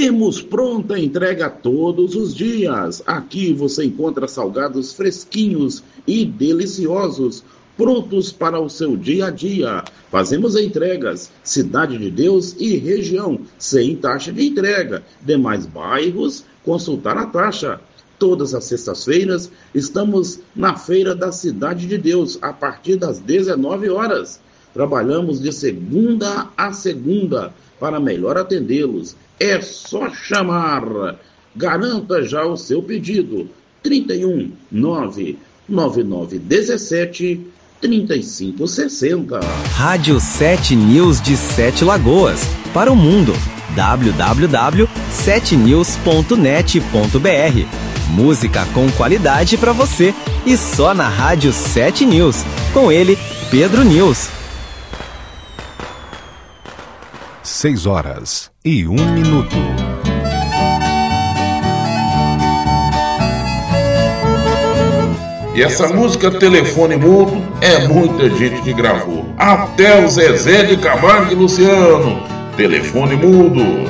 Temos pronta entrega todos os dias. Aqui você encontra salgados fresquinhos e deliciosos, prontos para o seu dia a dia. Fazemos entregas, Cidade de Deus e região, sem taxa de entrega. Demais bairros, consultar a taxa. Todas as sextas-feiras estamos na Feira da Cidade de Deus, a partir das 19 horas. Trabalhamos de segunda a segunda para melhor atendê-los. É só chamar. Garanta já o seu pedido. 31 99917 3560. Rádio 7 News de 7 Lagoas. Para o mundo. www.7news.net.br. Música com qualidade para você. E só na Rádio 7 News. Com ele, Pedro News. 6h01. E essa música Telefone Mudo é muita gente que gravou. Até o Zezé de Camargo e Luciano. Telefone Mudo.